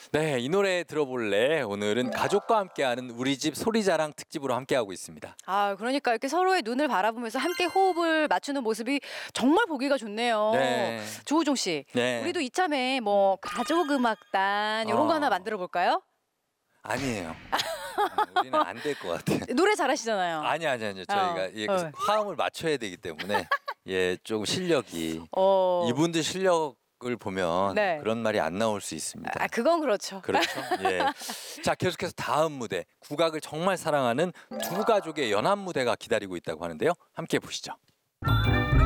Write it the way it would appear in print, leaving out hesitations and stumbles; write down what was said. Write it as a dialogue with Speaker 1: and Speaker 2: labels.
Speaker 1: 네, 이 노래 들어볼래? 오늘은 가족과 함께하는 우리 집 소리자랑 특집으로 함께하고 있습니다.
Speaker 2: 아, 그러니까 이렇게 서로의 눈을 바라보면서 함께 호흡을 맞추는 모습이 정말 보기가 좋네요.
Speaker 1: 네.
Speaker 2: 조우종 씨,
Speaker 1: 네.
Speaker 2: 우리도 이참에 뭐 가족 음악단 이런 거 하나 만들어 볼까요?
Speaker 1: 아니에요. 우리는 안 될 것 같아요.
Speaker 2: 노래 잘하시잖아요.
Speaker 1: 아니요. 저희가 예, 그 화음을 맞춰야 되기 때문에 예, 조금 실력이 이분들 실력을 보면
Speaker 2: 네.
Speaker 1: 그런 말이 안 나올 수 있습니다.
Speaker 2: 아, 그건 그렇죠.
Speaker 1: 그렇죠. 예. 자, 계속해서 다음 무대, 국악을 정말 사랑하는 두 가족의 연합 무대가 기다리고 있다고 하는데요. 함께 보시죠.